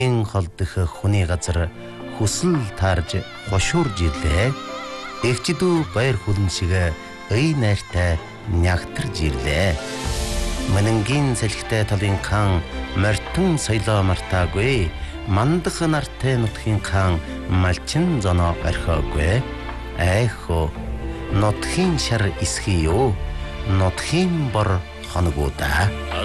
ин холдох хүний газар хүсэл таарж хошуурж ирлээ. Эгчдүү баяр хүлэн шиг эй найртай нягтарж ирлээ. Манангийн салхитай талын хаан мартан соёлоо мартаагүй. Мандах нартай нутгийн хаан малчин зоноо орхиогүй. Айхо нутгийн шар исхий юу? Нутгийн бор хоногудаа.